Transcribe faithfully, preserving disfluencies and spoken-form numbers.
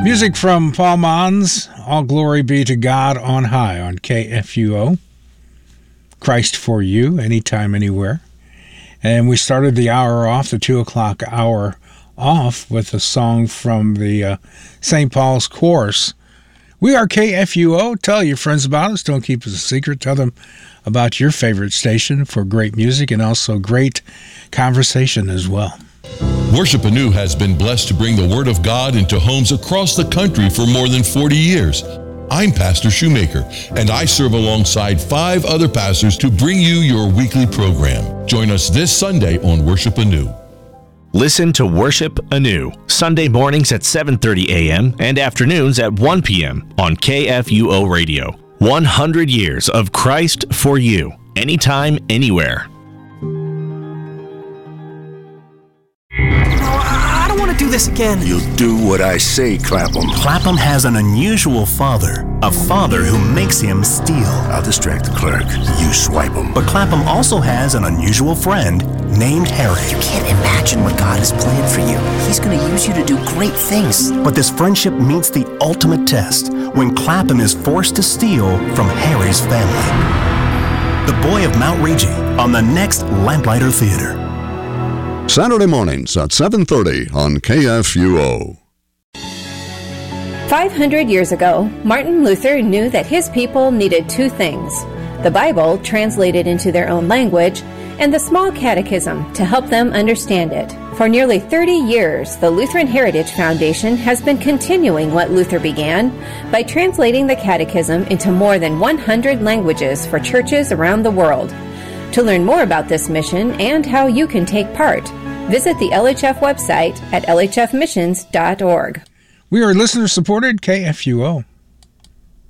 Music from Paul Mons, All Glory Be to God on High on K F U O. Christ for You, anytime, anywhere. And we started the hour off, the two o'clock hour off, with a song from the uh, Saint Paul's Chorus. We are K F U O. Tell your friends about us. Don't keep it a secret. Tell them about your favorite station for great music and also great conversation as well. Worship Anew has been blessed to bring the Word of God into homes across the country for more than forty years. I'm Pastor Shoemaker, and I serve alongside five other pastors to bring you your weekly program. Join us this Sunday on Worship Anew. Listen to Worship Anew, Sunday mornings at seven thirty a.m. and afternoons at one p.m. on K F U O Radio. one hundred years of Christ for you, anytime, anywhere. I don't want to do this again. You'll do what I say, Clapham. Clapham has an unusual father, a father who makes him steal. I'll distract the clerk. You swipe him. But Clapham also has an unusual friend named Harry. You can't imagine what God has planned for you. He's going to use you to do great things. But this friendship meets the ultimate test when Clapham is forced to steal from Harry's family. The Boy of Mount Rigi on the next Lamplighter Theater. Saturday mornings at seven thirty on K F U O. five hundred years ago, Martin Luther knew that his people needed two things: the Bible, translated into their own language, and the small catechism to help them understand it. For nearly thirty years, the Lutheran Heritage Foundation has been continuing what Luther began by translating the catechism into more than one hundred languages for churches around the world. To learn more about this mission and how you can take part, visit the L H F website at l h f missions dot org. We are listener-supported K F U O.